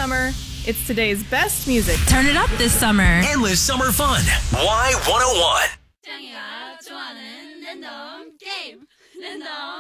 summer. It's today's best music. Turn it up this summer. Endless summer fun. Y101. 짱이가 좋아하는 랜덤 게임. 랜덤